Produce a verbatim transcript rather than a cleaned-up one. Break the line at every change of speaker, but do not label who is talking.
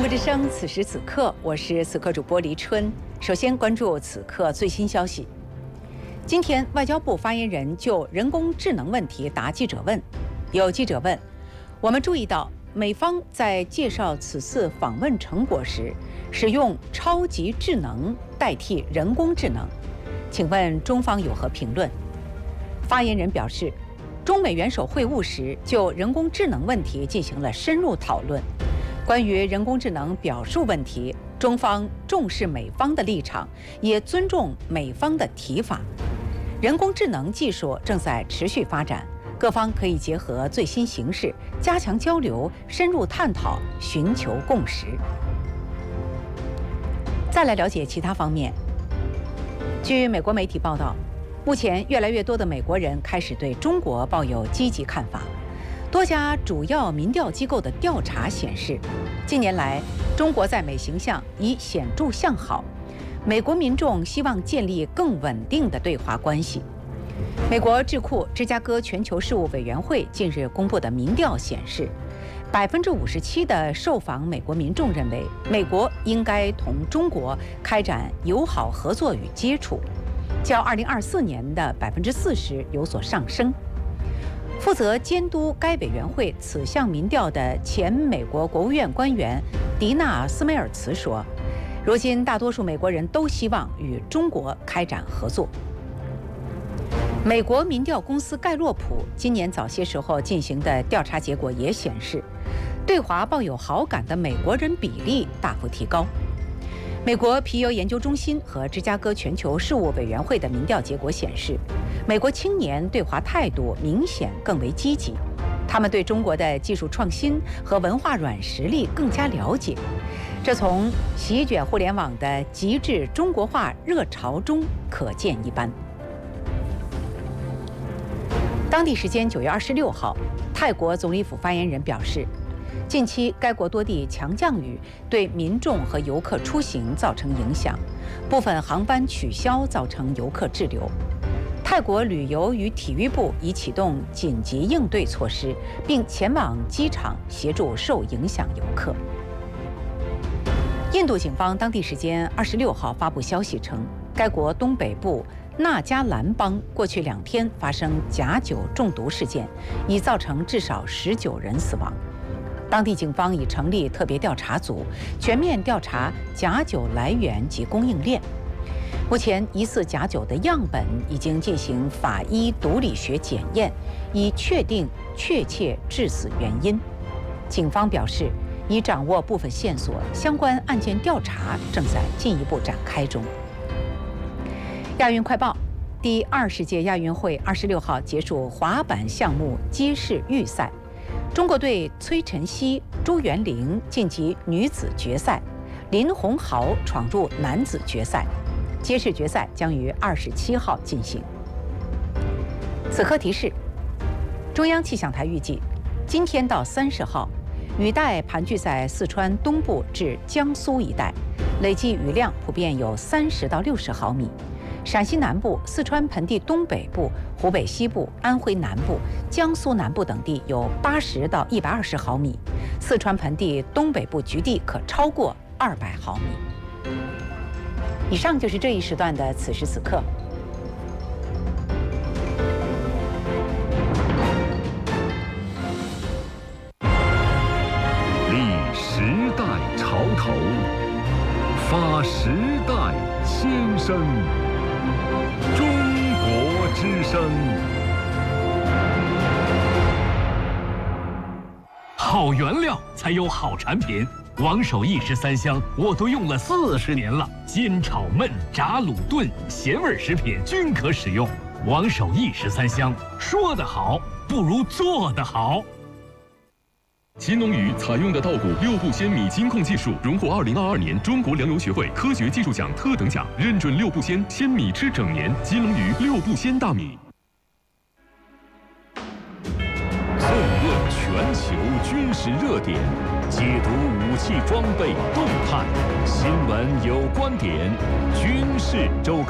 国之声，此时此刻，我是此刻主播黎春。首先关注此刻最新消息。今天，外交部发言人就人工智能问题答记者问。有记者问：我们注意到美方在介绍此次访问成果时，使用超级智能代替人工智能，请问中方有何评论？发言人表示，中美元首会晤时就人工智能问题进行了深入讨论。关于人工智能表述问题，中方重视美方的立场，也尊重美方的提法。人工智能技术正在持续发展，各方可以结合最新形势，加强交流，深入探讨，寻求共识。再来了解其他方面。据美国媒体报道，目前越来越多的美国人开始对中国抱有积极看法。多家主要民调机构的调查显示，近年来中国在美形象已显著向好，美国民众希望建立更稳定的对华关系。美国智库芝加哥全球事务委员会近日公布的民调显示，百分之五十七的受访美国民众认为，美国应该同中国开展友好合作与接触，较二零二四年的百分之四十有所上升。负责监督该委员会此项民调的前美国国务院官员迪娜·斯梅尔茨说，如今大多数美国人都希望与中国开展合作。美国民调公司盖洛普今年早些时候进行的调查结果也显示，对华抱有好感的美国人比例大幅提高。美国皮尤研究中心和芝加哥全球事务委员会的民调结果显示，美国青年对华态度明显更为积极，他们对中国的技术创新和文化软实力更加了解，这从席卷互联网的极致中国化热潮中可见一斑。当地时间九月二十六号，泰国总理府发言人表示，近期该国多地强降雨对民众和游客出行造成影响，部分航班取消，造成游客滞留。泰国旅游与体育部已启动紧急应对措施，并前往机场协助受影响游客。印度警方当地时间二十六号发布消息称，该国东北部纳加兰邦过去两天发生假酒中毒事件，已造成至少十九人死亡。当地警方已成立特别调查组，全面调查假酒来源及供应链。目前，疑似假酒的样本已经进行法医毒理学检验，以确定确切致死原因。警方表示，已掌握部分线索，相关案件调查正在进一步展开中。亚运快报：第二十届亚运会二十六号结束滑板项目街式预赛。中国队崔晨曦、朱元玲晋级女子决赛，林鸿豪闯入男子决赛。街式决赛将于二十七号进行。此刻提示：中央气象台预计，今天到三十号，雨带盘踞在四川东部至江苏一带，累计雨量普遍有三十到六十毫米。陕西南部、四川盆地东北部、湖北西部、安徽南部、江苏南部等地有八十到一百二十毫米，四川盆地东北部局地可超过二百毫米。以上就是这一时段的此时此刻。
立时代潮头，发时代先声。中国之声。好原料才有好产品。王守义十三香我都用了四十年了，煎炒焖炸卤炖咸味食品均可使用。王守义十三香，说得好不如做得好。金龙鱼采用的稻谷六步鲜米金控技术，荣获二零二二年中国粮油学会科学技术奖特等奖，认准六步鲜，鲜米吃整年。金龙鱼六步鲜大米。
纵论全球军事热点，解读武器装备动态，新闻有观点，军事周刊。